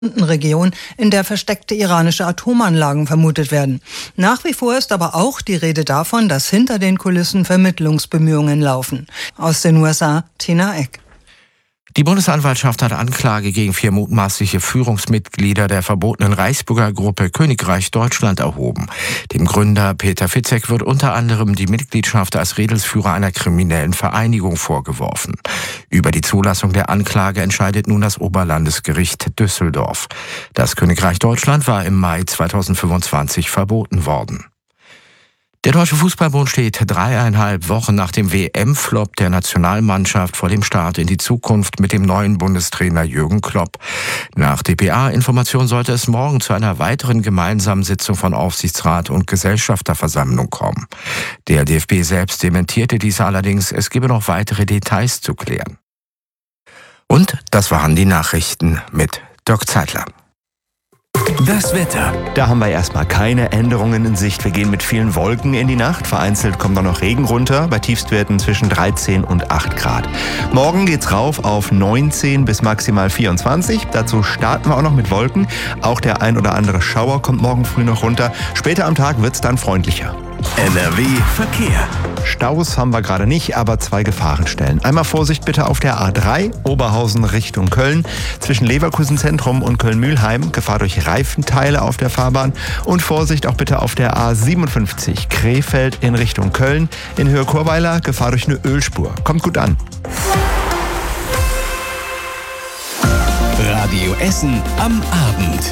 Region, in der versteckte iranische Atomanlagen vermutet werden. Nach wie vor ist aber auch die Rede davon, dass hinter den Kulissen Vermittlungsbemühungen laufen. Aus den USA, Tina Eck. Die Bundesanwaltschaft hat Anklage gegen 4 mutmaßliche Führungsmitglieder der verbotenen Reichsbürger Gruppe Königreich Deutschland erhoben. Dem Gründer Peter Fitzek wird unter anderem die Mitgliedschaft als Redelsführer einer kriminellen Vereinigung vorgeworfen. Über die Zulassung der Anklage entscheidet nun das Oberlandesgericht Düsseldorf. Das Königreich Deutschland war im Mai 2025 verboten worden. Der Deutsche Fußballbund steht 3,5 Wochen nach dem WM-Flop der Nationalmannschaft vor dem Start in die Zukunft mit dem neuen Bundestrainer Jürgen Klopp. Nach dpa-Information sollte es morgen zu einer weiteren gemeinsamen Sitzung von Aufsichtsrat und Gesellschafterversammlung kommen. Der DFB selbst dementierte dies allerdings, es gebe noch weitere Details zu klären. Und das waren die Nachrichten mit Dirk Zeitler. Das Wetter. Da haben wir erstmal keine Änderungen in Sicht. Wir gehen mit vielen Wolken in die Nacht. Vereinzelt kommt dann noch Regen runter, bei Tiefstwerten zwischen 13 und 8 Grad. Morgen geht's rauf auf 19 bis maximal 24. Dazu starten wir auch noch mit Wolken. Auch der ein oder andere Schauer kommt morgen früh noch runter. Später am Tag wird's dann freundlicher. NRW Verkehr. Staus haben wir gerade nicht, aber 2 Gefahrenstellen. Einmal Vorsicht bitte auf der A3, Oberhausen Richtung Köln. Zwischen Leverkusen Zentrum und Köln-Mühlheim, Gefahr durch Reifenteile auf der Fahrbahn. Und Vorsicht auch bitte auf der A57, Krefeld in Richtung Köln. In Höhe Chorweiler, Gefahr durch eine Ölspur. Kommt gut an. Radio Essen am Abend.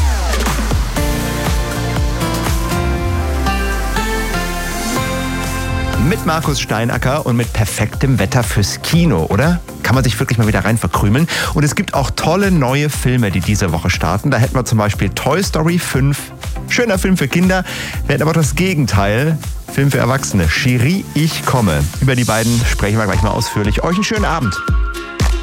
Mit Markus Steinacker und mit perfektem Wetter fürs Kino, oder? Kann man sich wirklich mal wieder rein verkrümeln. Und es gibt auch tolle neue Filme, die diese Woche starten. Da hätten wir zum Beispiel Toy Story 5. Schöner Film für Kinder. Wir hätten aber das Gegenteil. Film für Erwachsene. Cherie, ich komme. Über die beiden sprechen wir gleich mal ausführlich. Euch einen schönen Abend.